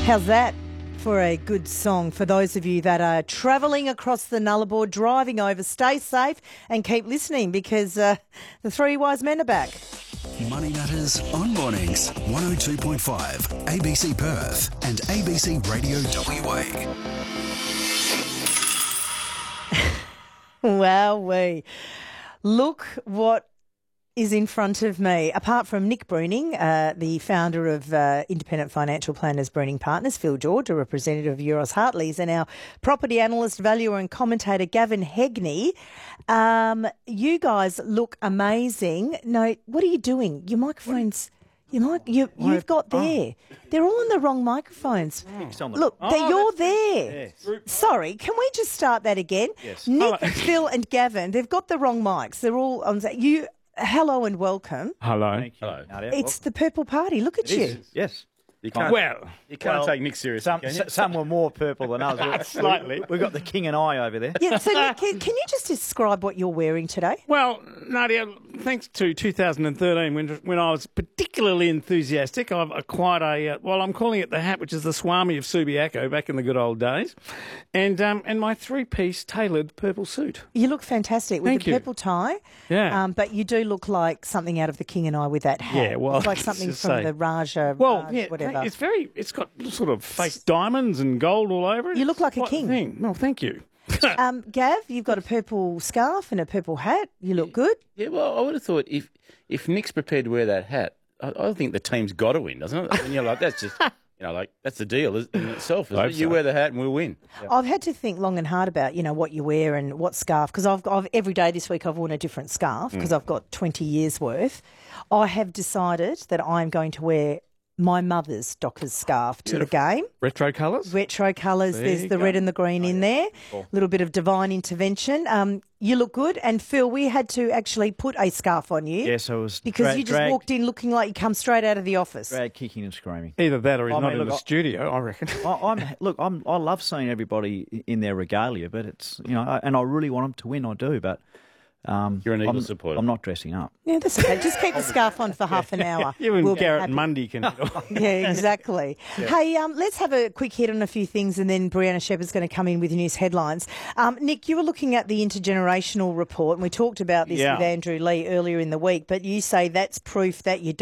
How's that for a good song for those of you that are travelling across the Nullarbor, driving over? Stay safe and keep listening because the three wise men are back. Money Matters on Mornings, 102.5 ABC Perth and ABC Radio WA. Wowee. Look what is in front of me. Apart from Nick Bruning, the founder of Independent Financial Planners Bruning Partners, Phil George, a representative of Euros Hartleys, and our property analyst, valuer and commentator, Gavin Hegney. You guys look amazing. No, what are you doing? Your microphones... You've got there. They're all on the wrong microphones. Look, you're there. Yes. Sorry, can we just start that again? Yes. Nick, Phil and Gavin, they've got the wrong mics. They're all on. Hello and welcome. Hello. Hello. It's the Purple Party. Look at you. Yes. You can't take Nick seriously. Some were more purple than others. Slightly. We've got the king and I over there. Yeah. So, Nick, can you just describe what you're wearing today? Well, Nadia, thanks to 2013, when I was particularly enthusiastic, I've acquired I'm calling it the hat, which is the Swami of Subiaco back in the good old days, and my three-piece tailored purple suit. You look fantastic with the purple tie. Yeah. But you do look like something out of the King and I with that hat. Yeah, well, it's like something from the Raja. Whatever. It's got sort of fake diamonds and gold all over it. You look like a king. Thing. Well, thank you. Gav, you've got a purple scarf and a purple hat. You look good. Yeah, well, I would have thought if Nick's prepared to wear that hat, I think the team's got to win, doesn't it? I mean, that's just, that's the deal in itself. Isn't it? You wear the hat and we'll win. Yep. I've had to think long and hard about, what you wear and what scarf, because I've every day this week I've worn a different scarf because I've got 20 years worth. I have decided that I'm going to wear my mother's Dockers scarf to the game. Retro colours? Retro colours. There's the red and the green in there. A little bit of divine intervention. You look good. And, Phil, we had to actually put a scarf on you. Yes, I was. Because you just walked in looking like you come straight out of the office. Drag kicking and screaming. Either that or he's not in the studio, I reckon. I love seeing everybody in their regalia, but it's, and I really want them to win, I do, but... You're an Eagles supporter. I'm not dressing up. Yeah, that's okay. Just keep the scarf on for half an hour. You and Garrett Mundy can... Yeah, exactly. Yeah. Hey, let's have a quick hit on a few things and then Brianna Shepherd's going to come in with news headlines. Nick, you were looking at the intergenerational report and we talked about this with Andrew Lee earlier in the week, but you say that's proof that you